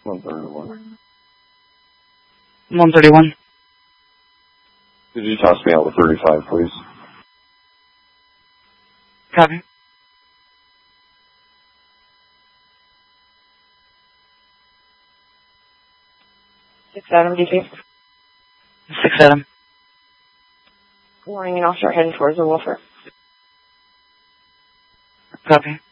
131. 131. Could you toss me out with 35, please? Copy. Adam, DC. 6 Adam. Warning and offshore heading towards the Wolfer. Copy.